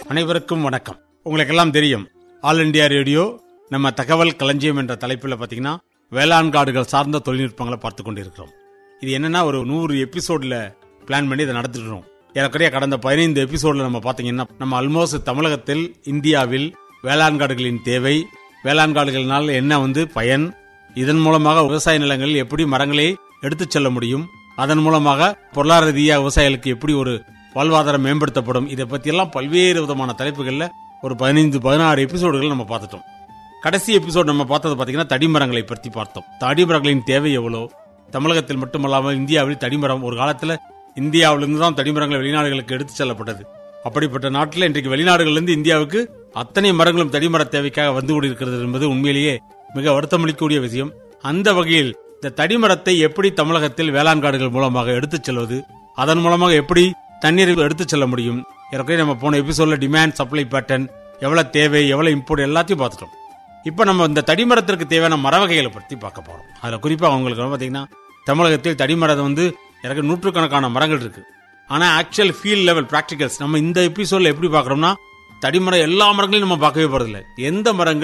அனைவருக்கும் வணக்கம். உங்களுக்கெல்லாம் தெரியும், ஆல் இண்டியா ரேடியோ நம்ம தகவல் களஞ்சியம் என்ற தலைப்பில் பார்த்தீங்கன்னா வேளாண் காடுகள் சார்ந்த தொழில்நுட்பங்களை பார்த்து கொண்டிருக்கிறோம். இது என்னன்னா ஒரு 100 எபிசோட்ல பிளான் பண்ணி இதை நடத்திட்டுறோம். ஏறக்குறைய கடந்த 15 எபிசோட்ல நம்ம பார்த்தீங்கன்னா நம்ம ஆல்மோஸ்ட் தமிழகத்தில், இந்தியாவில் வேளாண் காடுகளின் தேவை, வேளாண் காடுகளினால் என்ன பயன், இதன் மூலமாக விவசாய நிலங்களில் எப்படி மரங்களை எடுத்துச் செல்ல முடியும், அதன் மூலமாக பொருளாதார ரீதியாக விவசாயிகளுக்கு எப்படி ஒரு வாழ்வாதாரம் மேம்படுத்தப்படும், இதை பத்தி எல்லாம் பல்வேறு விதமான தலைப்புகள்ல ஒரு 15-16 எபிசோடுகள் நம்ம பார்த்துட்டோம். கடைசி எபிசோடு நம்ம பார்த்தது பாத்தீங்கன்னா தடிமரங்களை பற்றி பார்த்தோம். தடிமரங்களின் தேவை எவ்வளோ, தமிழகத்தில் மட்டுமல்லாமல் இந்தியாவில் தடிமரம் ஒரு காலத்துல இந்தியாவிலிருந்து தான் தடிமரங்கள் வெளிநாடுகளுக்கு எடுத்துச் செல்லப்பட்டது. அப்படிப்பட்ட நாட்டில் இன்றைக்கு வெளிநாடுகளிலிருந்து இந்தியாவுக்கு அத்தனை மரங்களும் தடிமர தேவைக்காக வந்து கொண்டிருக்கிறது என்பது உண்மையிலேயே மிக வருத்தமளிக்கக்கூடிய விஷயம். அந்த வகையில் இந்த தடிமரத்தை எப்படி தமிழகத்தில் வேளாண் காடுகள் மூலமாக எடுத்துச் செல்வது, அதன் மூலமாக எப்படி தண்ணீரை எடுத்துச் செல்ல முடியும், ஏற்கனவே நம்ம போன எபிசோட்ல டிமாண்ட் சப்ளை பேட்டர்ன், எவ்வளவு தேவை, எவ்வளவு இம்போர்ட் எல்லாத்தையும் பார்த்துட்டோம். இப்ப நம்ம இந்த தடிமரத்திற்கு தேவையான மர வகைகளை பற்றி பார்க்க போறோம். அதுல குறிப்பா உங்களுக்கு பாத்தீங்கன்னா தமிழகத்தில் தடிமரம் எனக்கு நூற்றுக்கணக்கான மரங்கள் இருக்கு. ஆனா ஆக்சுவல் ஃபீல்ட் லெவல் பிராக்டிகல்ஸ் நம்ம இந்த எபிசோட்ல எப்படி பாக்குறோம்னா, தடிமரம் எல்லா மரங்களையும் நம்ம பார்க்கவே போறதில்லை. எந்த மரங்கள்